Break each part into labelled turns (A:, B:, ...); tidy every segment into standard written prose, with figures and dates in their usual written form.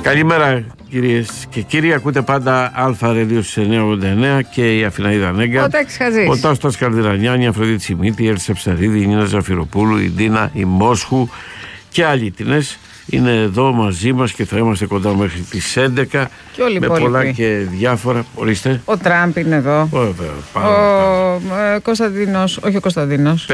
A: Καλημέρα κυρίες και κύριοι, ακούτε πάντα Αλφα Ρεδίο στις 989 και η Αθηναίδα Νέγκα, ο Τάστας Καρδυρανιάνη, η Αφροδίτη Σιμίτη, η Έλισσα Ψαρίδη, η Νίνα Ζαφυροπούλου, η Ντίνα, η Μόσχου και άλλοι τινές είναι εδώ μαζί μας και θα είμαστε κοντά μέχρι τις 11
B: και όλοι
A: με πολλά και διάφορα. Ορίστε.
B: Ο Τραμπ είναι εδώ. Κωνσταντίνος, όχι ο Κωνσταντίνος.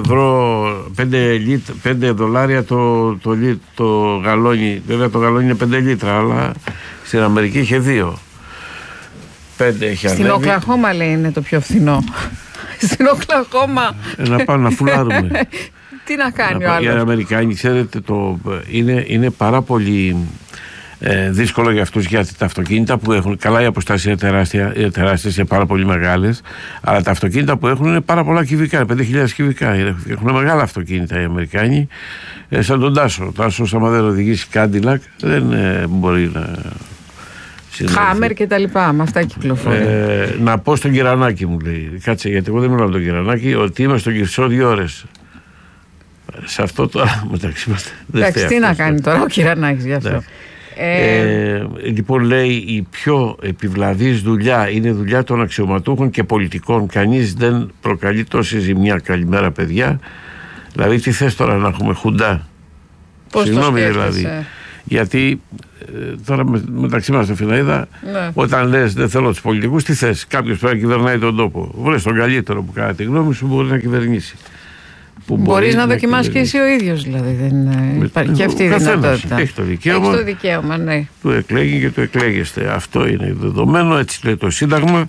A: 5 δολάρια το γαλόνι. Βέβαια το γαλόνι είναι 5 λίτρα, αλλά στην Αμερική είχε 2. 5 έχει ανέβει.
B: Στην Οκλαχώμα λέει είναι το πιο φθηνό. Στην Οκλαχώμα.
A: Να πάμε να φουλάρουμε.
B: Τι να κάνει ο άλλος.
A: Οι Αμερικάνοι, ξέρετε, είναι πάρα πολύ δύσκολο για αυτούς, γιατί τα αυτοκίνητα που έχουν, καλά η αποστάσεις είναι τεράστιες, είναι πάρα πολύ μεγάλες, αλλά τα αυτοκίνητα που έχουν είναι πάρα πολλά κυβικά, 5.000 κυβικά. Έχουν μεγάλα αυτοκίνητα οι Αμερικάνοι, σαν τον Τάσο. Ο Τάσος, άμα δεν οδηγήσει Cadillac, δεν μπορεί να...
B: Χάμερ και τα λοιπά, με αυτά κυκλοφορεί.
A: Να πω στον Κυρανάκη, μου λέει, κάτσε, γιατί εγώ δεν μιλάω με τον Κυρανάκη, ότι είμαι στον Κυρσό 2 ώρες. Σε αυτό τώρα μεταξύ μας.
B: Εντάξει, τι να κάνει τώρα ο Κυρανάκης γι' αυτό.
A: Λοιπόν, λέει, η πιο επιβλαβής δουλειά είναι δουλειά των αξιωματούχων και πολιτικών. Κανείς δεν προκαλεί τόση ζημιά. Καλημέρα, παιδιά. Δηλαδή, τι θες τώρα, να έχουμε χουντά?
B: Πώς
A: συγγνώμη, δηλαδή. Γιατί τώρα μεταξύ μας, Αθηναίδα, όταν λες δεν θέλω τους πολιτικούς, τι θες? Κάποιος πρέπει να κυβερνάει τον τόπο. Βρες τον καλύτερο που, κατά τη γνώμη σου, μπορεί να κυβερνήσει.
B: Μπορείς να δοκιμάσεις και εσύ ο ίδιος, δηλαδή. Δεν υπάρχει και αυτή η δυνατότητα.
A: Έχει το δικαίωμα,
B: ναι.
A: Του εκλέγει και του εκλέγεστε. Αυτό είναι δεδομένο, έτσι λέει το Σύνταγμα.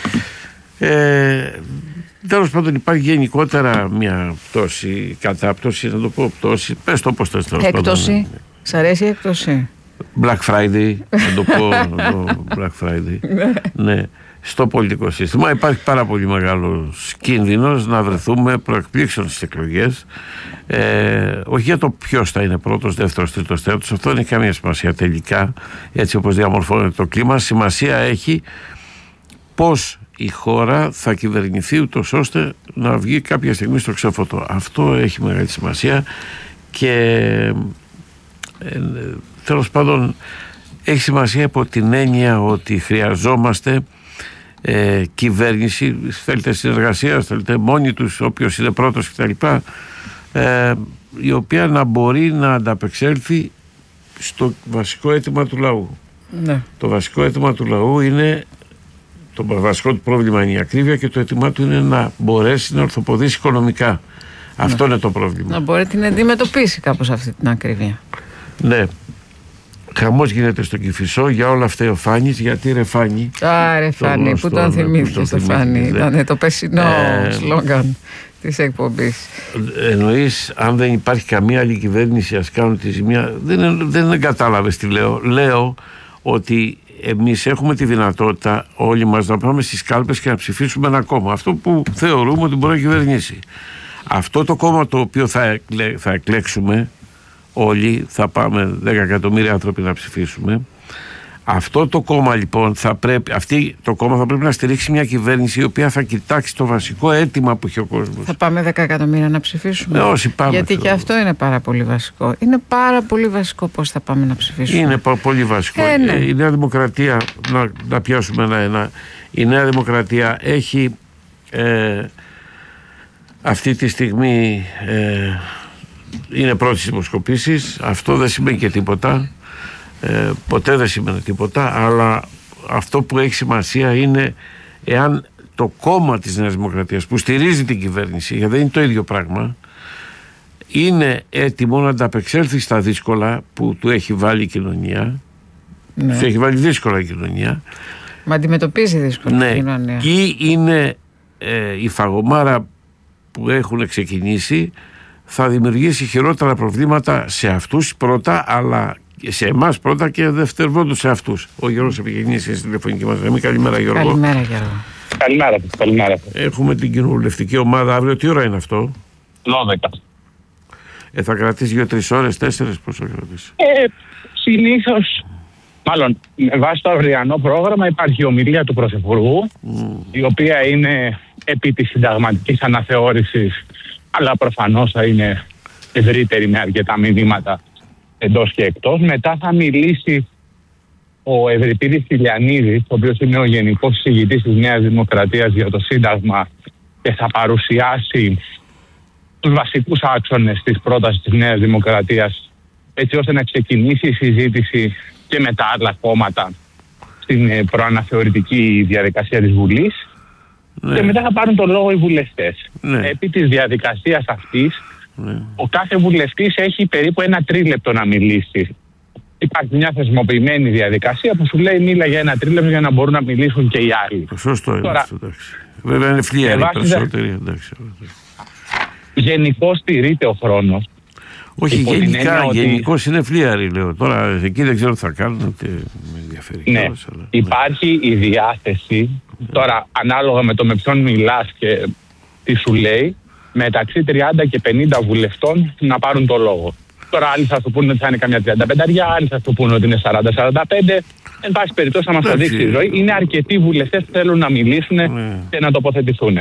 A: Τέλος πάντων, υπάρχει γενικότερα μια πτώση, κατάπτωση, να το πω πτώση. Πες το πώς θες.
B: Έκπτωση. Σ' αρέσει η έκπτωση?
A: Black Friday, να το πω. Black Friday. Ναι. Στο πολιτικό σύστημα υπάρχει πάρα πολύ μεγάλος κίνδυνος να βρεθούμε προεκπλήξεων στις εκλογές. Όχι για το ποιος θα είναι πρώτος, δεύτερος, τρίτος, τέταρτος, αυτό δεν έχει καμία σημασία τελικά, έτσι όπως διαμορφώνεται το κλίμα. Σημασία έχει πώς η χώρα θα κυβερνηθεί ούτως ώστε να βγει κάποια στιγμή στο ξέφωτο. Αυτό έχει μεγάλη σημασία και τέλος πάντων έχει σημασία υπό την έννοια ότι χρειαζόμαστε κυβέρνηση, θέλετε συνεργασία, θέλετε μόνοι τους, όποιος είναι πρώτος κτλ, η οποία να μπορεί να ανταπεξέλθει στο βασικό αίτημα του λαού. Ναι. Το βασικό αίτημα του λαού είναι, το βασικό του πρόβλημα είναι η ακρίβεια και το αίτημά του είναι να μπορέσει να ορθοποδήσει οικονομικά. Αυτό είναι το πρόβλημα. Να
B: μπορεί να αντιμετωπίσει κάπως αυτή την ακρίβεια.
A: Ναι. Χαμός γίνεται στο Κηφισό, για όλα αυτά ο Φάνης, γιατί ρε Φάνη.
B: Ρε Φάνη, που τον θυμήθηκες το Φάνη, ήταν το περσινό σλόγγαν της εκπομπής.
A: Εννοείς, αν δεν υπάρχει καμία άλλη κυβέρνηση, ας κάνουν τη ζημιά? Δεν κατάλαβες τι λέω. Λέω ότι εμείς έχουμε τη δυνατότητα όλοι μας να πάμε στις κάλπες και να ψηφίσουμε ένα κόμμα, αυτό που θεωρούμε ότι μπορεί να κυβερνήσει. Αυτό το κόμμα το οποίο θα εκλέξουμε όλοι, θα πάμε 10 εκατομμύρια άνθρωποι να ψηφίσουμε. Αυτό το κόμμα λοιπόν το κόμμα θα πρέπει να στηρίξει μια κυβέρνηση η οποία θα κοιτάξει το βασικό αίτημα που έχει ο κόσμος.
B: Θα πάμε 10 εκατομμύρια να ψηφίσουμε?
A: Όσοι πάμε.
B: Γιατί και αυτό είναι πάρα πολύ βασικό. Είναι πάρα πολύ βασικό πώς θα πάμε να ψηφίσουμε.
A: Είναι πολύ βασικό.
B: Ναι.
A: Η Νέα Δημοκρατία, να πιάσουμε ένα-ένα, η Νέα Δημοκρατία έχει αυτή τη στιγμή είναι πρώτη στις δημοσκοπήσεις. Αυτό δεν σημαίνει και τίποτα, ποτέ δεν σημαίνει τίποτα, αλλά αυτό που έχει σημασία είναι εάν το κόμμα της Νέας Δημοκρατίας που στηρίζει την κυβέρνηση, γιατί δεν είναι το ίδιο πράγμα, είναι έτοιμο να ανταπεξέλθει στα δύσκολα που του έχει βάλει η κοινωνία. Ναι. Του έχει βάλει δύσκολα η κοινωνία.
B: Μα αντιμετωπίζει δύσκολα η κοινωνία.
A: Ή είναι η φαγωμάρα που έχουν ξεκινήσει θα δημιουργήσει χειρότερα προβλήματα σε αυτούς πρώτα, αλλά σε εμάς πρώτα και δευτερευόντως σε αυτούς. Ο Γιώργος Επικοινωνίας στη τηλεφωνική μας γραμμή. Καλημέρα, Γιώργο.
B: Καλημέρα, Γιώργο.
C: Καλημέρα.
A: Έχουμε την κοινοβουλευτική ομάδα αύριο. Τι ώρα είναι αυτό?
C: 12.
A: Θα κρατήσει 2-3 ώρες, 4, πώς θα κρατήσει?
C: Συνήθως, μάλλον με βάση το αυριανό πρόγραμμα υπάρχει η ομιλία του Πρωθυπουργού, η οποία είναι επί της συνταγματικής αναθεώρησης, αλλά προφανώς θα είναι ευρύτερη με αρκετά μηνύματα εντός και εκτός. Μετά θα μιλήσει ο Ευρυπίδης Τηλιανίδης, ο οποίος είναι ο Γενικός Εισηγητής της Νέας Δημοκρατίας για το Σύνταγμα και θα παρουσιάσει τους βασικούς άξονες της πρότασης της Νέας Δημοκρατίας, έτσι ώστε να ξεκινήσει η συζήτηση και με τα άλλα κόμματα στην προαναθεωρητική διαδικασία της Βουλής. Και μετά θα πάρουν τον λόγο οι βουλευτές. Επί της διαδικασίας αυτής, ο κάθε βουλευτής έχει περίπου 1 τρίλεπτο να μιλήσει. Υπάρχει μια θεσμοποιημένη διαδικασία που σου λέει μίλα για 1 τρίλεπτο για να μπορούν να μιλήσουν και οι άλλοι.
A: Σωστό είναι αυτό, βέβαια είναι φλιαροί περισσότεροι.
C: Γενικώς τηρείται ο χρόνος.
A: Όχι, γενικώς είναι φλιαροί, λέω. Τώρα εκεί δεν ξέρω τι θα κάνουν, ούτε με ενδιαφέρει.
C: Ναι, αλλά υπάρχει η διάθεση, τώρα ανάλογα με το με ποιον μιλάς και τι σου λέει, μεταξύ 30 και 50 βουλευτών να πάρουν το λόγο. Τώρα άλλοι θα σου πούνε ότι θα είναι καμιά 35, άλλοι θα σου πούνε ότι είναι 40-45. Εν πάση περιπτώσει θα μας το δείξει η ζωή. Είναι αρκετοί βουλευτές που θέλουν να μιλήσουν και να τοποθετηθούν.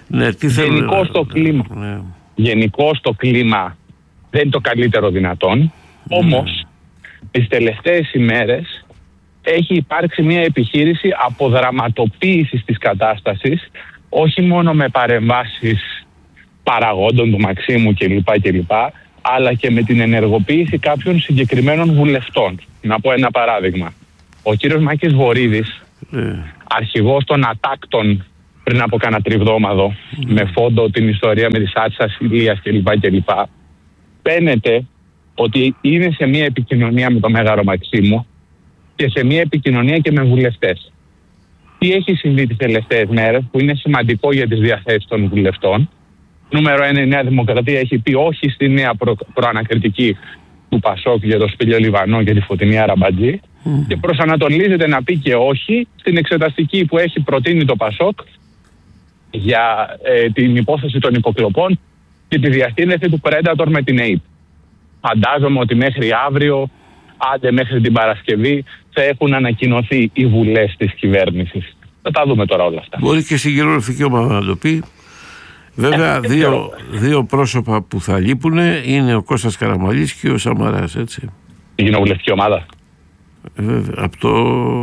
C: Γενικώς το κλίμα δεν είναι το καλύτερο δυνατόν. Όμως τις τελευταίες ημέρες έχει υπάρξει μια επιχείρηση αποδραματοποίησης της κατάστασης, όχι μόνο με παρεμβάσεις παραγόντων του Μαξίμου κλπ, αλλά και με την ενεργοποίηση κάποιων συγκεκριμένων βουλευτών. Να πω ένα παράδειγμα. Ο κύριος Μάκης Βορίδης, αρχηγός των ατάκτων πριν από κάνα τριβδόμαδο, με φόντο την ιστορία με τη Σάτσας Ηλίας κλπ, φαίνεται ότι είναι σε μια επικοινωνία με τον Μέγαρο Μαξίμου και σε μια επικοινωνία και με βουλευτές. Τι έχει συμβεί τις τελευταίες μέρες που είναι σημαντικό για τις διαθέσεις των βουλευτών? Νούμερο 1, η Νέα Δημοκρατία έχει πει όχι στη νέα προανακριτική του Πασόκ για το Σπήλιο Λιβανό και τη Φωτεινή Αραμπατζή και προσανατολίζεται να πει και όχι στην εξεταστική που έχει προτείνει το Πασόκ για την υπόθεση των υποκλοπών και τη διασύνδεση του Predator με την ΑΕΠ. Φαντάζομαι ότι μέχρι αύριο, άντε μέχρι την Παρασκευή, θα έχουν ανακοινωθεί οι βουλές της κυβέρνησης. Θα τα δούμε τώρα όλα αυτά.
A: Μπορεί και στην κοινοβουλευτική ομάδα να το πει. Βέβαια, δύο πρόσωπα που θα λείπουν είναι ο Κώστας Καραμανλής και ο Σαμαράς, έτσι.
C: Η κοινοβουλευτική ομάδα.
A: Βέβαια, από το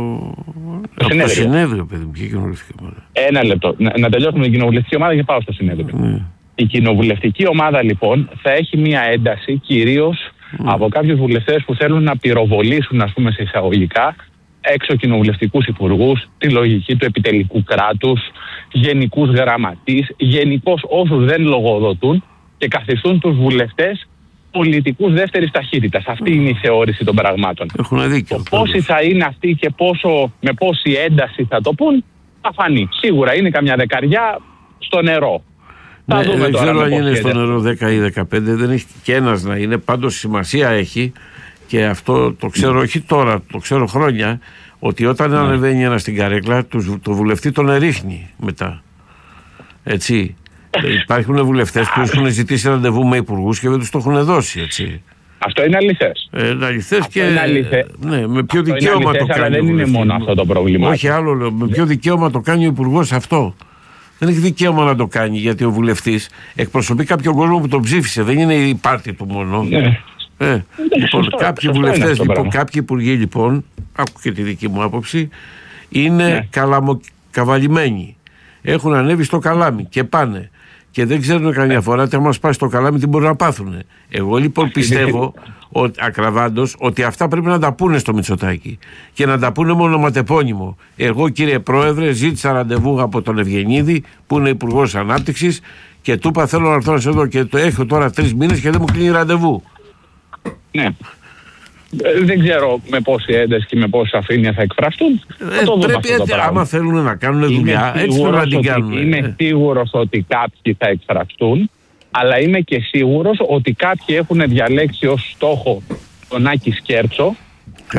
A: συνέδριο, παιδί μου, και η κοινοβουλευτική ομάδα.
C: Ένα λεπτό. Να τελειώσουμε την κοινοβουλευτική ομάδα και πάω στο συνέδριο. Η κοινοβουλευτική ομάδα, λοιπόν, θα έχει μια ένταση κυρίως από κάποιους βουλευτές που θέλουν να πυροβολήσουν, ας πούμε, σε εισαγωγικά, έξω κοινοβουλευτικούς υπουργούς, τη λογική του επιτελικού κράτους, γενικούς γραμματείς, γενικώς όσους δεν λογοδοτούν και καθιστούν τους βουλευτές πολιτικούς δεύτερης ταχύτητας. Αυτή είναι η θεώρηση των πραγμάτων.
A: Έχουν δίκιο.
C: Πόσοι θα είναι αυτοί και με πόση ένταση θα το πούν, θα φανεί. Σίγουρα είναι καμιά δεκαριά στο νερό.
A: Ναι, δεν ξέρω αν είναι στο νερό 10 ή 15, δεν έχει και ένας να είναι. Πάντως σημασία έχει, και αυτό το ξέρω όχι τώρα, το ξέρω χρόνια, ότι όταν ανεβαίνει ένας στην καρέκλα, το βουλευτή τον ερίχνει μετά. Έτσι. Υπάρχουν βουλευτές που έχουν ζητήσει ραντεβού με υπουργούς και δεν τους το έχουν δώσει, έτσι.
C: Αυτό είναι αληθές.
A: Είναι αληθές και. Ναι, με ποιο δικαίωμα το κάνει.
C: Αλλά δεν είναι μόνο αυτό το πρόβλημα.
A: Όχι άλλο, λέω. Με ποιο δικαίωμα το κάνει ο υπουργός αυτό? Δεν έχει δικαίωμα να το κάνει, γιατί ο βουλευτής εκπροσωπεί κάποιον κόσμο που τον ψήφισε. Δεν είναι η πάρτη του μόνο. Λοιπόν, κάποιοι βουλευτές, κάποιοι υπουργοί, λοιπόν, άκου και τη δική μου άποψη, είναι καβαλημένοι. Έχουν ανέβει στο καλάμι και πάνε. Και δεν ξέρουν καμιά φορά ότι άμα σπάσει το καλάμι τι μπορούν να πάθουν. Εγώ λοιπόν πιστεύω ακραβάντως ότι αυτά πρέπει να τα πούνε στο Μητσοτάκη και να τα πούνε με ονοματεπώνυμο. Εγώ, κύριε Πρόεδρε, ζήτησα ραντεβού από τον Ευγενίδη που είναι Υπουργός Ανάπτυξης και του είπα θέλω να έρθω εδώ και το έχω τώρα 3 μήνες και δεν μου κλείνει ραντεβού.
C: Ναι. Δεν ξέρω με πόση ένταση και με πόση αφήνεια θα εκφραστούν.
A: Πρέπει έτσι, άμα θέλουν να κάνουν δουλειά, έτσι πρέπει να την κάνουν.
C: Είμαι σίγουρος ότι κάποιοι θα εκφραστούν, αλλά είμαι και σίγουρος ότι κάποιοι έχουν διαλέξει ως στόχο τον Άκη Σκέρτσο και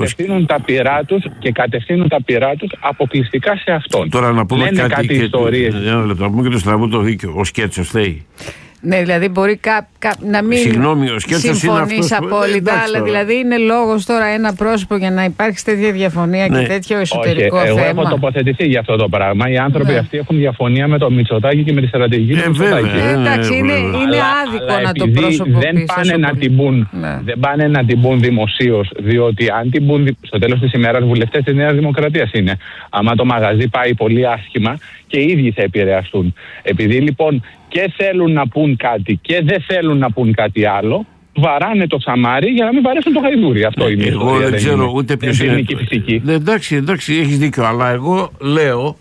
C: κατευθύνουν τα πειρά τους αποκλειστικά σε αυτόν.
A: Τώρα να πούμε κάτι ιστορίες. Ένα λεπτό, να πούμε και το στραβού το δίκιο. Ο Σκέρτσος θέλει.
B: Ναι, δηλαδή μπορεί να μην συμφωνείς απόλυτα, αλλά δηλαδή είναι λόγος τώρα ένα πρόσωπο για να υπάρξει τέτοια διαφωνία και τέτοιο εσωτερικό θέμα.
C: Εγώ έχω τοποθετηθεί για αυτό το πράγμα. Οι άνθρωποι αυτοί έχουν διαφωνία με το Μητσοτάκη και με τη στρατηγική του Μητσοτάκη.
B: Εντάξει, είναι άδικο να το προσωποποιήσεις.
C: Δεν πάνε να την πούν δημοσίως, διότι αν την πούν στο τέλος της ημέρας, βουλευτές της Νέας Δημοκρατίας είναι. Άμα το μαγαζί πάει πολύ άσχημα και οι ίδιοι θα επηρεαστούν. Επειδή λοιπόν και θέλουν να πούν κάτι και δεν θέλουν να πούν κάτι άλλο, βαράνε το Σαμάρι για να μην βαρέσουν το Γαϊδούρι. Αυτό είναι.
A: Εγώ δεν ξέρω ούτε ποιος είναι. Εντάξει, έχεις δίκιο, αλλά εγώ λέω,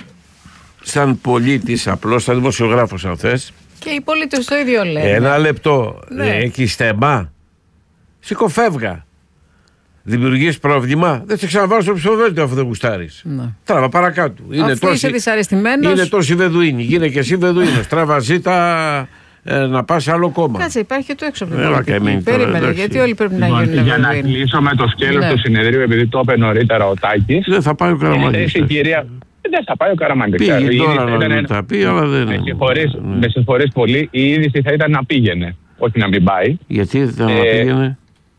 A: σαν πολίτης απλώς, σαν δημοσιογράφος αν θες.
B: Και οι πολίτες το ίδιο λένε.
A: Ένα λεπτό. Έχεις θέμα. Σηκωφεύγα. Δημιουργείς πρόβλημα, δεν σε ξαναβάλω στο ψηφοδέλτιο αφού δεν γουστάρεις. Τράβα παρακάτω.
B: Αφού είσαι δυσαρεστημένος.
A: Είναι τόσοι Βεδουίνοι. Γίνε και εσύ Βεδουίνος. Τράβα ζήτα να πας σε άλλο κόμμα.
B: Κάτσε, υπάρχει και το έξω από την πολιτική. Περίμενε, γιατί όλοι πρέπει να γίνουν Βεδουίνοι.
C: Για να κλείσω με το σκέλος του συνεδρίου, επειδή το είπε νωρίτερα ο Τάκης.
A: Δεν θα πάει ο Καραμανλής.
C: Δεν θα πάει ο Καραμανλής.
A: Πήγε τώρα να τα πει, αλλά δεν.
C: Με συγχωρείς πολύ, η είδηση θα ήταν να πήγαινε, όχι να μην πάει.
A: Γιατί δεν θα πήγαινε?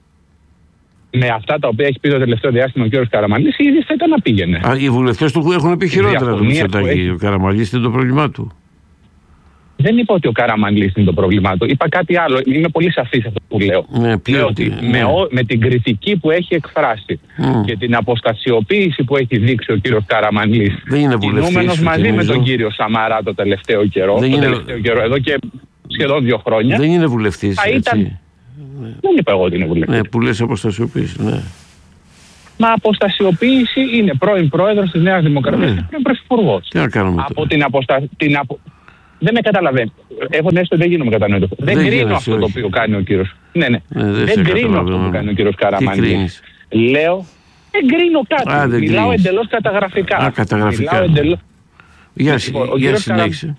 C: Με αυτά τα οποία έχει πει το τελευταίο διάστημα ο κ. Καραμανλής, η είδηση θα ήταν να πήγαινε.
A: Οι βουλευτές του έχουν πει χειρότερα του Μητσοτάκη. Ο Καραμανλής είναι το πρόβλημά του.
C: Δεν είπα ότι ο Καραμανλής είναι το πρόβλημά του. Είπα κάτι άλλο. Είμαι πολύ σαφής αυτό που λέω. Λέω ότι με την κριτική που έχει εκφράσει και την αποστασιοποίηση που έχει δείξει ο κ. Καραμανλής, κινούμενος μαζί με τον κύριο Σαμαρά το τελευταίο καιρό, εδώ και σχεδόν 2 χρόνια.
A: Δεν είναι βουλευτής.
C: Δεν είπα εγώ ότι είναι βουλευτής.
A: Ναι, που λες αποστασιοποίηση, ναι.
C: Μα αποστασιοποίηση είναι πρώην πρόεδρος της Νέας Δημοκρατίας και πρώην πρωθυπουργός.
A: Τι να κάνουμε
C: από Δεν με καταλαβαίνει. Έχω έστω δεν γίνομαι κατανοητό. Δεν κρίνω αυτό το οποίο κάνει ο κύριος. Δεν κρίνω αυτό που κάνει ο κύριος Καραμανλής. Λέω, δεν κρίνω κάτι. Μιλάω εντελώς καταγραφικά.
A: Καταγραφικά. Για συνέχισε.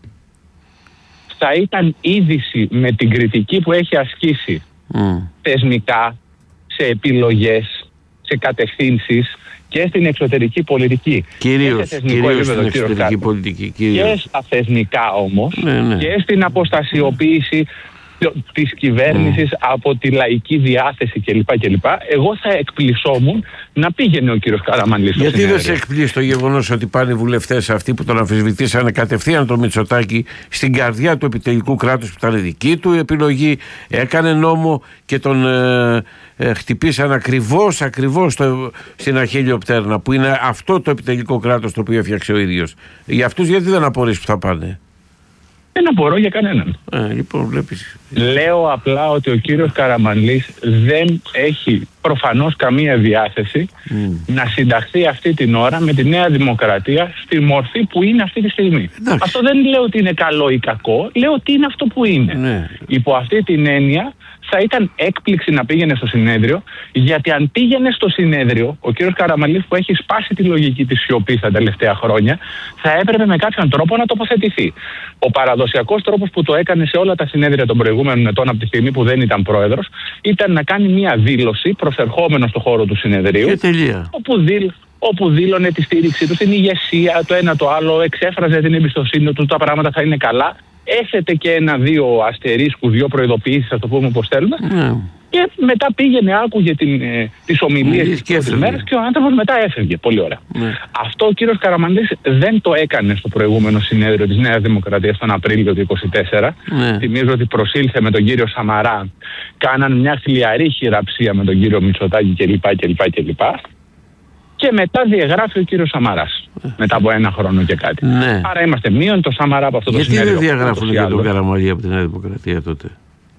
C: Θα ήταν είδηση με την κριτική που έχει ασκήσει θεσμικά, σε επιλογές, σε κατευθύνσεις και στην εξωτερική πολιτική.
A: Κυρίως στην εξωτερική πολιτική.
C: Και στα θεσμικά όμως και στην αποστασιοποίηση της κυβέρνησης από τη λαϊκή διάθεση κλπ. Εγώ θα εκπλησόμουν να πήγαινε ο κύριος Καραμανλής.
A: Γιατί δεν σε εκπλήσει το γεγονός ότι πάνε οι βουλευτές αυτοί που τον αμφισβητήσανε κατευθείαν τον Μητσοτάκη στην καρδιά του επιτελικού κράτους που ήταν δική του επιλογή, έκανε νόμο και τον χτυπήσαν ακριβώς στην Αχίλιο Πτέρνα, που είναι αυτό το επιτελικό κράτος το οποίο έφτιαξε ο ίδιος. Για αυτούς γιατί δεν απορείς που θα πάνε?
C: Δεν απορώ για κανέναν.
A: Λοιπόν, βλέπεις.
C: Λέω απλά ότι ο κύριος Καραμανλής δεν έχει προφανώς καμία διάθεση να συνταχθεί αυτή την ώρα με τη Νέα Δημοκρατία στη μορφή που είναι αυτή τη στιγμή. Εντάξει. Αυτό δεν λέω ότι είναι καλό ή κακό, λέω ότι είναι αυτό που είναι. Υπό αυτή την έννοια θα ήταν έκπληξη να πήγαινε στο συνέδριο, γιατί αν πήγαινε στο συνέδριο, ο κύριος Καραμανλής που έχει σπάσει τη λογική της σιωπής τα τελευταία χρόνια, θα έπρεπε με κάποιον τρόπο να τοποθετηθεί. Ο παραδοσιακός τρόπος που το έκανε σε όλα τα συνέδρια των προηγούμενων ετών από τη στιγμή που δεν ήταν πρόεδρος, ήταν να κάνει μια δήλωση προσερχόμενο στο χώρο του συνεδρίου, όπου δήλωνε τη στήριξή του στην ηγεσία, το ένα το άλλο, εξέφραζε την εμπιστοσύνη του, τα πράγματα θα είναι καλά. Έθετε και 1-2 αστερίσκους, 2 προειδοποιήσεις, θα το πούμε όπως θέλουμε. Και μετά πήγαινε, άκουγε τις ομιλίες της μέρας και ο άνθρωπος μετά έφευγε. Πολύ ωραία. Αυτό ο κύριος Καραμανλής δεν το έκανε στο προηγούμενο συνέδριο της Νέας Δημοκρατίας τον Απρίλιο του 2024. Θυμίζω ότι προσήλθε με τον κύριο Σαμαρά, κάναν μια χλιαρή χειραψία με τον κύριο Μητσοτάκη κλπ. Και μετά διαγράφει ο κύριος Σαμαράς. Μετά από 1 χρόνο και κάτι. Άρα είμαστε μείον το Σαμαρά από αυτό το συνέδριο.
A: Γιατί δεν διαγράφουν και τον Καραμανλή από τη Νέα Δημοκρατία τότε?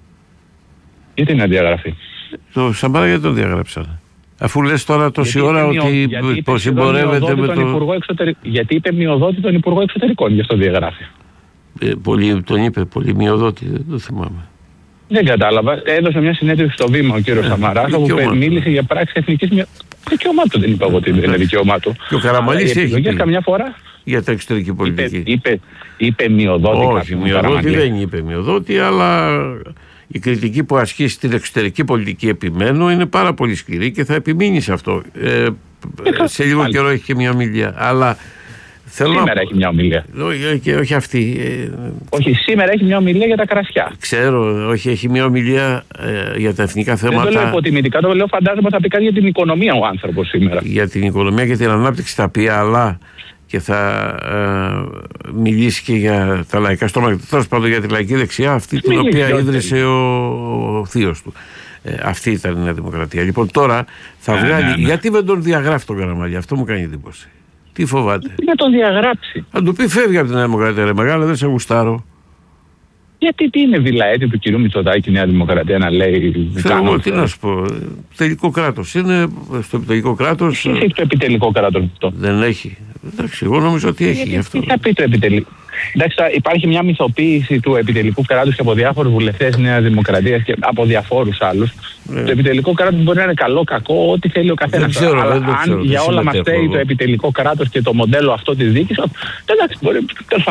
C: Γιατί να διαγραφεί?
A: Το Σαμαρά γιατί τον διαγράψανε? Αφού λες τώρα τόση ώρα ότι συμπορεύεται με τον...
C: Γιατί είπε μειοδότη τον Υπουργό Εξωτερικών, γι' αυτό διαγράφει.
A: Τον είπε πολύ μειοδότη, δεν το θυμάμαι.
C: Δεν κατάλαβα. Έδωσε μια συνέντευξη στο Βήμα ο κύριος Σαμαράς, όπου μίλησε για πράξη εθνικής δικαιωμάτων. Δεν είπα εγώ ότι είναι δικαιωμάτων.
A: Και ο Καραμανλής έχει πει
C: καμιά φορά
A: για τα εξωτερική πολιτική.
C: Είπε μειοδότη.
A: Όχι, μειοδότη δεν είπε μειοδότη, αλλά η κριτική που ασκεί στην εξωτερική πολιτική, επιμένω, είναι πάρα πολύ σκληρή και θα επιμείνει σε αυτό. Σε λίγο καιρό έχει και μια ομιλία. Αλλά
C: Σήμερα έχει μια ομιλία.
A: Όχι αυτή.
C: Όχι, σήμερα έχει μια ομιλία για τα κρασιά.
A: Ξέρω, όχι, έχει μια ομιλία για τα εθνικά θέματα.
C: Δεν το λέω υποτιμητικά, το λέω φαντάζομαι θα πει κάτι για την οικονομία ο άνθρωπος σήμερα.
A: Για την οικονομία και την ανάπτυξη θα πει, αλλά και θα μιλήσει και για τα λαϊκά στρώματα. Τέλος πάντων για τη λαϊκή δεξιά, αυτή την οποία ίδρυσε ο θείος του. Αυτή ήταν η Νέα Δημοκρατία. Λοιπόν, τώρα θα βγάλει. Γιατί δεν τον διαγράφει τον Καραμανλή, αυτό μου κάνει εντύπωση. Τι φοβάται?
C: Να τον διαγράψει.
A: Αν του πει φεύγει από την Νέα Δημοκρατία, ρε μεγάλα, δεν σε γουστάρω.
C: Γιατί τι είναι βιλαέτη του κυρίου Μητσοτάκη η Νέα Δημοκρατία να λέει.
A: Ξέρω, τι να σου πω. Επιτελικό κράτος. Είναι στο επιτελικό κράτος.
C: Τι έχει το επιτελικό κράτος αυτό?
A: Δεν έχει. Εντάξει, εγώ νομίζω ότι έχει γι' αυτό.
C: Τι θα πει το επιτελικό? Εντάξει, υπάρχει μια μυθοποίηση του επιτελικού κράτους και από διάφορους βουλευτές της Νέας Δημοκρατίας και από διαφόρους άλλους. Το επιτελικό κράτος μπορεί να είναι καλό, κακό, ό,τι θέλει ο καθένας. Αλλά αν για όλα μας θέλει το επιτελικό κράτος και το μοντέλο αυτό της διοίκησης, εντάξει, μπορεί.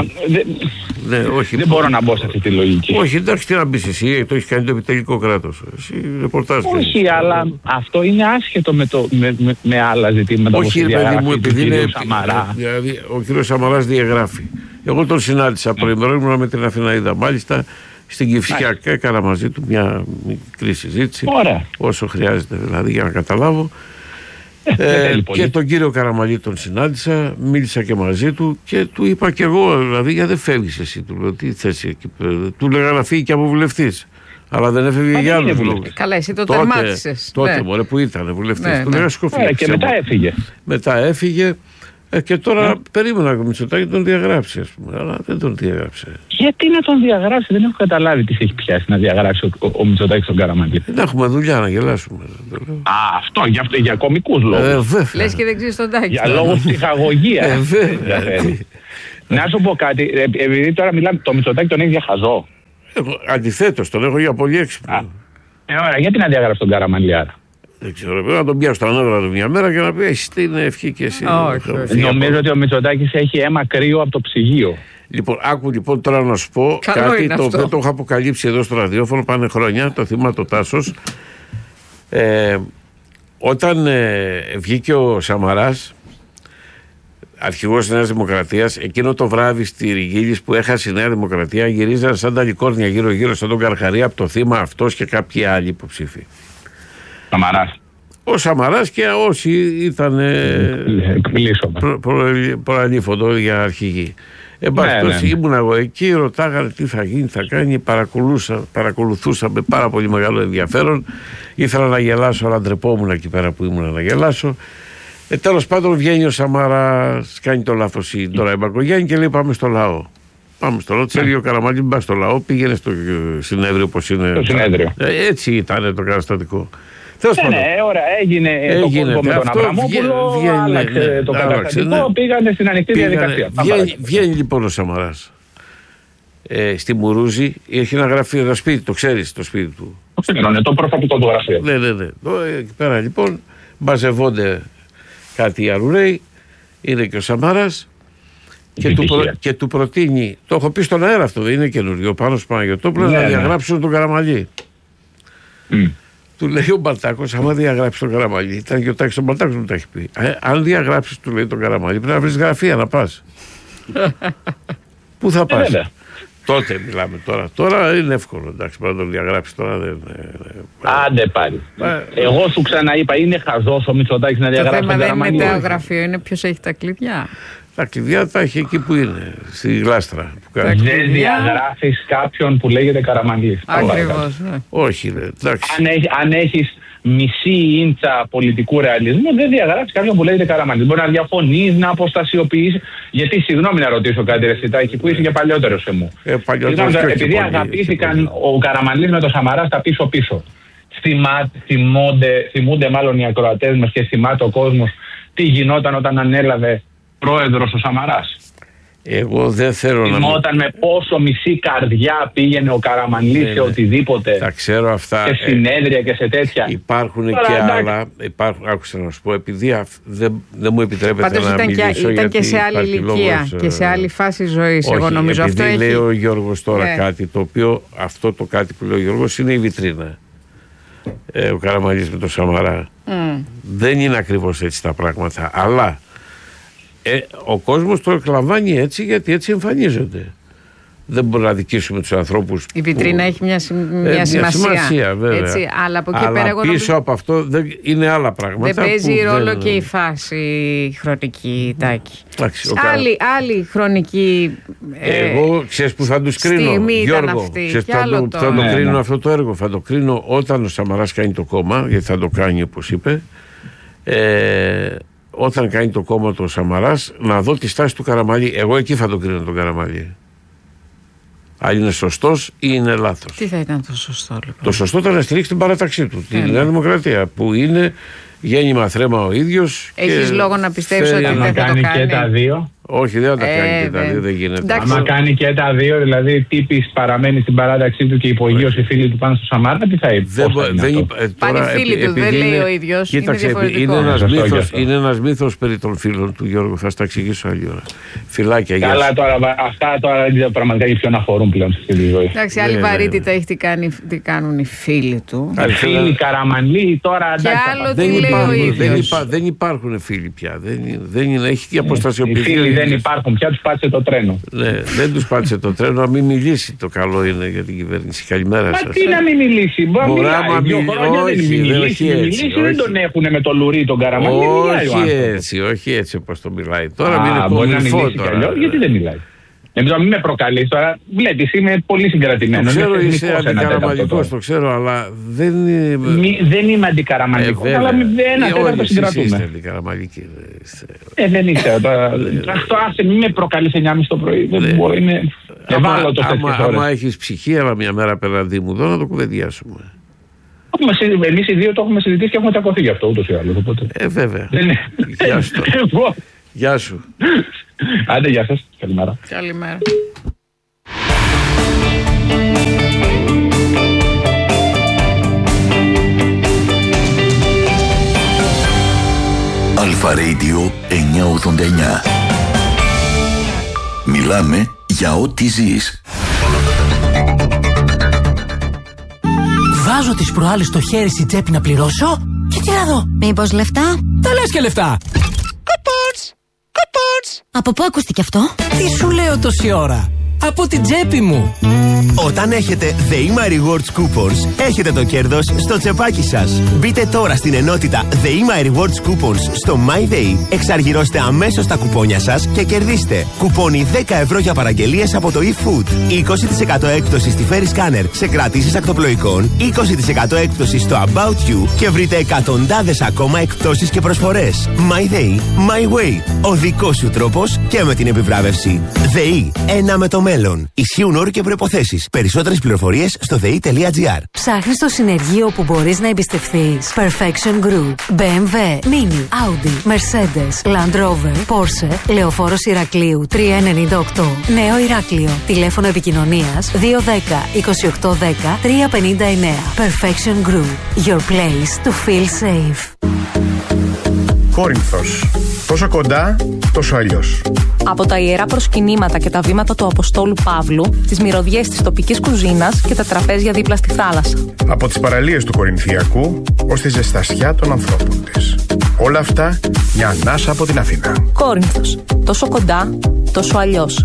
C: Δεν μπορώ να μπω σε αυτή τη λογική.
A: Όχι, εντάξει, τι να μπεις εσύ, το έχει κάνει το επιτελικό κράτος.
C: Όχι, αλλά αυτό είναι άσχετο με άλλα ζητήματα.
A: Όχι, παιδί μου, επειδή είναι. Δηλαδή, ο κύριος Σαμαράς διαγράφει. Εγώ τον συνάντησα προημερών, ήμουν με την Αθηναίδα. Μάλιστα στην Κηφισιά και έκανα μαζί του μια μικρή συζήτηση.
C: Ωραία.
A: Όσο χρειάζεται δηλαδή για να καταλάβω. Και τον κύριο Καραμανλή τον συνάντησα, μίλησα και μαζί του και του είπα και εγώ, δηλαδή, γιατί δεν φεύγεις εσύ, του λέω, τι θέση εκεί πέρα. Του λέγα να φύγει και από βουλευτής. Αλλά δεν έφευγε για άλλους λόγους.
B: Καλά, εσύ το τερμάτισες.
A: Τότε, μωρέ, που ήταν βουλευτής. Του λέγα σκοφή.
C: Και μετά έφυγε.
A: Μετά έφυγε. Και τώρα περίμενα ο Μητσοτάκη να τον διαγράψει, ας πούμε, αλλά δεν τον διαγράψε.
C: Γιατί να τον διαγράψει, δεν έχω καταλάβει τι έχει πιάσει να διαγράψει ο Μητσοτάκης τον Καραμανλή.
A: Δεν έχουμε δουλειά να γελάσουμε.
C: Αυτό για κωμικούς λόγους.
B: Λες και δεν ξέρεις τον Τάκη.
C: Για λόγους ψυχαγωγίας. Να σου πω κάτι, επειδή τώρα μιλάμε, το Μητσοτάκη τον έχει για χαζό.
A: Αντιθέτως, τον έχω για πολύ έξυπνο.
C: Ωραία, γιατί να διαγράψει τον Καραμανλή άρα?
A: Δεν ξέρω, πρέπει να τον πιάσω στα νεύρα του μια μέρα και να πει: εσύ τι είναι ευχή και εσύ.
C: Νομίζω ότι ο Μητσοτάκης έχει αίμα κρύο από το ψυγείο.
A: Λοιπόν, άκου λοιπόν τώρα να σου πω κάτι το οποίο το έχω αποκαλύψει εδώ στο ραδιόφωνο, πάνε χρόνια, το θυμάται ο Τάσος. Όταν βγήκε ο Σαμαράς, αρχηγός της Νέας Δημοκρατίας, εκείνο το βράδυ στη Ριγίλης που έχασε η Νέα Δημοκρατία, γυρίζαν σαν τα λικόρνια γύρω-γύρω σαν τον Καρχαρία από το θύμα αυτός και κάποιοι άλλοι υποψήφοι.
C: Σαμαράς.
A: Ο Σαμαράς και όσοι ήταν προαλήφοντο για αρχηγοί. Εν πάση περιπτώσει, ήμουν εγώ εκεί, ρωτάγανε τι θα γίνει, θα κάνει, παρακολουθούσα με πάρα πολύ μεγάλο ενδιαφέρον. Ήθελα να γελάσω, αλλά ντρεπόμουν εκεί πέρα που ήμουν να γελάσω. Τέλος πάντων βγαίνει ο Σαμαράς, κάνει το λάθος τώρα η Μπακογιάννη και λέει πάμε στο λαό. Πάμε στο λαό, της έλεγε ο Καραμανλή μην πας στο λαό, πήγαινε στο συνέδριο όπως είναι.
C: Το συνέδριο.
A: Έτσι ήταν το καταστατικό.
C: Ωραία, έγινε το κόλπο με τον Αβραμόπουλο, άλλαξε το καταστατικό, πήγανε στην ανοιχτή διαδικασία.
A: Βγαίνει λοιπόν ο Σαμαράς στη Μουρούζη, έχει ένα γραφείο, ένα σπίτι, το ξέρεις το σπίτι του.
C: Το προσωπικό του γραφείο.
A: Ναι. Εκεί πέρα λοιπόν μαζευόνται κάτι αρουραίοι, είναι και ο Σαμαράς και του προτείνει, το έχω πει στον αέρα αυτό, δεν είναι καινούριο, πάνω στο Παναγιωτόπουλο, να διαγράψουν τον Καραμανλή. Του λέει ο Μπαλτάκος, άμα διαγράψει τον Καραμανλή, ήταν και ο Τάκης ο Μπαλτάκος μου τα έχει πει. Αν διαγράψει, του λέει τον Καραμανλή, πρέπει να βρει γραφεία να πας. Πού θα πας? Τότε μιλάμε τώρα. Τώρα είναι εύκολο, εντάξει, πρέπει να τον διαγράψει τώρα.
C: Άντε πάλι. Εγώ σου ξαναείπα, είναι χαζός ο Μητσοτάκης να διαγράψει τον Καραμανλή.
B: Το θέμα δεν είναι το γραφείο, είναι ποιος έχει τα κλειδιά.
A: Τα κλειδιά τα έχει εκεί που είναι, στη γλάστρα.
C: Δεν διαγράφεις κάποιον που λέγεται Καραμανλής.
B: Ακριβώς, ναι.
A: Όχι, εντάξει.
C: Αν έχεις μισή ίντσα πολιτικού ρεαλισμού, δεν διαγράφεις κάποιον που λέγεται Καραμανλής. Μπορεί να διαφωνείς, να αποστασιοποιήσεις. Γιατί, συγγνώμη να ρωτήσω κάτι, ρε Σιτάκη, που είσαι και παλιότερος σε μου. Επειδή αγαπήθηκαν ο Καραμανλής με το Σαμαρά στα πίσω-πίσω. Θυμούνται μάλλον οι ακροατές μας και θυμάται ο κόσμος τι γινόταν όταν ανέλαβε πρόεδρος ο Σαμαράς.
A: Εγώ δεν θέλω να...
C: Θυμόταν με πόσο μισή καρδιά πήγαινε ο Καραμανλής σε οτιδήποτε.
A: Τα ξέρω αυτά.
C: Σε συνέδρια και σε τέτοια.
A: Υπάρχουν και άλλα. Άκουσα να σου πω, επειδή δεν μου επιτρέπεται να μιλήσω.
B: Ήταν και σε άλλη ηλικία και σε άλλη φάση ζωής. Εγώ νομίζω αυτό έχει...
A: λέει ο Γιώργος τώρα κάτι, το οποίο αυτό το κάτι που λέει ο Γιώργος είναι η βιτρίνα. Ο Καραμανλής με το Σαμαρά. Δεν είναι ακριβώς έτσι τα πράγματα. Αλλά ο κόσμος το εκλαμβάνει έτσι, γιατί έτσι εμφανίζονται. Δεν μπορούμε να δικήσουμε τους ανθρώπους.
B: Η βιτρίνα έχει μια σημασία.
A: Βέβαια.
B: Έτσι, αλλά από εκεί πέρα
A: πίσω από αυτό είναι άλλα πράγματα.
B: Δεν παίζει ρόλο και η φάση χρονική, Τάκη. Άλλη χρονική.
A: Εγώ ξέρεις που θα τους κρίνω, Γιώργο. Θα το κρίνω αυτό το έργο. Θα το κρίνω όταν ο Σαμαράς κάνει το κόμμα, γιατί θα το κάνει όπως είπε. Όταν κάνει το κόμμα του ο Σαμαράς, να δω τη στάση του Καραμανλή. Εγώ εκεί θα το κρίνω τον Καραμανλή. Αν είναι σωστός ή είναι λάθος.
B: Τι θα ήταν το σωστό, λοιπόν?
A: Το σωστό ήταν να στηρίξει την παράταξή του, τη Νέα Δημοκρατία, που είναι γέννημα θρέμα ο ίδιος.
B: Έχεις λόγο να πιστεύεις ότι δεν θα το κάνει
C: και τα δύο?
A: Όχι, δεν θα τα κάνει και τα δύο, δεν γίνεται.
C: Άμα κάνει και τα δύο, δηλαδή τύπης παραμένει στην παράταξή του και υπογείως οι φίλοι του πάνω στο Σαμάρα, τι θα είπε?
B: Πάνε φίλοι του, δεν λέει ο ίδιος.
A: Κοίταξε, είναι ένας μύθος περί των φίλων του, Γιώργο, θα στα εξηγήσω άλλη ώρα. Φιλάκια, γεια.
C: Καλά, τώρα, αυτά τώρα πραγματικά για ποιον αφορούν πλέον στη ζωή.
B: Εντάξει, άλλη βαρύτητα έχει τι κάνουν οι φίλοι του.
C: Φίλοι Καραμανλή, τώρα
A: δεν υπάρχουν φίλοι πια. Έχει αποστασιοποιηθεί.
C: Δεν υπάρχουν πια, τους πάτησε το τρένο.
A: Ναι, δεν τους πάτησε το τρένο, να μην μιλήσει το καλό είναι για την κυβέρνηση. Καλημέρα σας.
C: Μα τι να μην μιλήσει, μπορεί να μιλήσει. Δεν τον έχουν με το λουρί τον Καραμανλή.
A: Όχι έτσι όπως το μιλάει. Τώρα μην είναι κομμουνιστικό τώρα.
C: Γιατί δεν μιλάει? Μην με προκαλείς τώρα. Βλέπεις, είμαι πολύ συγκρατημένος.
A: Το ξέρω, είσαι αντικαραμανλικός, το ξέρω, αλλά δεν.
C: Δεν είμαι αντικαραμανλικός, αλλά ένα τέταρτο συγκρατούμε.
A: Είστε αντικαραμανλικοί.
C: Δεν ήξερα τώρα. Άσε, μην με προκαλείς 9.30 το πρωί. Δεν μπορώ, είμαι ευάλωτος τέτοιες ώρες.
A: Άμα έχεις ψυχή, αλλά μια μέρα απέναντί μου εδώ να το κουβεντιάσουμε.
C: Εμείς οι δύο το έχουμε συζητήσει και έχουμε τσακωθεί γι' αυτό ούτως ή άλλως.
A: Βέβαια. Γεια σου.
C: Άντε, γεια σας. Καλημέρα.
B: Καλημέρα.
D: Αλφα Radio 989. Μιλάμε για ό,τι ζεις.
E: Βάζω τις προάλλες το χέρι στη τσέπη να πληρώσω και τι να δω?
F: Μήπως λεφτά?
E: Τα λες και λεφτά.
F: Από πού ακούστηκε αυτό?
E: Τι σου λέω τόση ώρα? Από την τσέπη μου.
G: Όταν έχετε The My Rewards Coupons, έχετε το κέρδος στο τσεπάκι σας. Μπείτε τώρα στην ενότητα The My Rewards Coupons στο MyDay, εξαργυρώστε αμέσως τα κουπόνια σας και κερδίστε κουπόνι 10 ευρώ για παραγγελίες από το eFood, 20% έκπτωση στη Ferry Scanner σε κρατήσεις ακτοπλοϊκών, 20% έκπτωση στο About You και βρείτε εκατοντάδες ακόμα εκπτώσεις και προσφορές. MyDay, My Way. Ο δικός σου τρόπος και με την επιβράβευση. ΔΕΗ, ένα με το μέλλον. Ισχύουν όροι και προϋποθέσεις. Περισσότερες πληροφορίες στο dei.gr.
H: Ψάχνεις το συνεργείο που μπορείς να εμπιστευθείς? Perfection Group. BMW, Mini, Audi, Mercedes, Land Rover, Porsche, Λεωφόρος Ηρακλείου 398. Νέο Ηράκλειο. Τηλέφωνο επικοινωνίας 210 2810 359. Perfection Group. Your place to feel safe.
I: Κόρινθος. Τόσο κοντά, τόσο αλλιώς.
J: Από τα ιερά προσκυνήματα και τα βήματα του Αποστόλου Παύλου, τις μυρωδιές της τοπικής κουζίνας και τα τραπέζια δίπλα στη θάλασσα.
I: Από τις παραλίες του Κορινθιακού ως τη ζεστασιά των ανθρώπων της. Όλα αυτά μια ανάσα από την Αθήνα.
J: Κόρινθος. Τόσο κοντά, τόσο αλλιώς.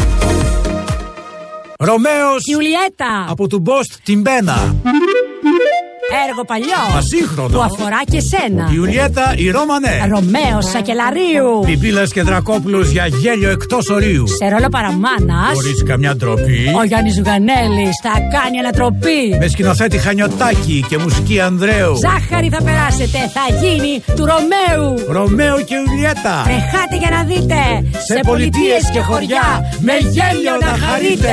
E: Ρωμαίος
F: Ιουλιέτα
E: από του Μπόστ την Μπένα.
F: Έργο παλιό.
E: Ασύγχρονο.
F: Που αφορά και σένα.
E: Ιουλιέτα η Ρώμανε.
F: Ρωμαίος Σακελαρίου.
E: Πιπίλας και Δρακόπουλος για γέλιο εκτός ορίου.
F: Σε ρόλο παραμάνας.
E: Χωρίς καμιά ντροπή.
F: Ο Γιάννης Ζουγανέλης θα κάνει ανατροπή.
E: Με σκηνοθέτη Χανιωτάκη και μουσική Ανδρέου.
F: Ζάχαρη θα περάσετε. Θα γίνει του Ρωμαίου.
E: Ρωμαίο και Ιουλιέτα.
F: Τρεχάτε για να δείτε.
E: Σε πολιτείες και χωριά με γέλιο να χαρείτε.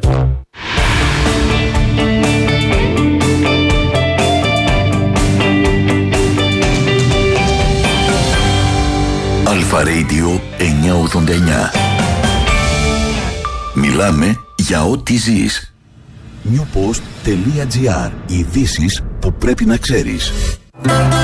D: Αλφα Radio 989. Μιλάμε για ό,τι ζεις. Newpost.gr. Ειδήσεις που πρέπει να ξέρεις.